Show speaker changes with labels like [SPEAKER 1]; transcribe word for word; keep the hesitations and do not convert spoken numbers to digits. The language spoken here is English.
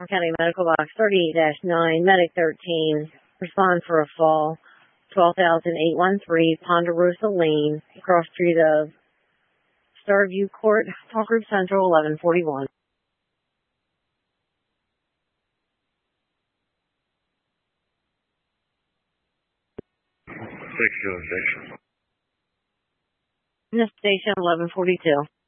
[SPEAKER 1] County Medical Box thirty-eight dash nine, Medic thirteen, respond for a fall, twelve thousand eight one three, Ponderosa Lane, across street of Starview Court, Hall Group Central, eleven forty-one.
[SPEAKER 2] Six utilization.
[SPEAKER 1] Station eleven forty-two.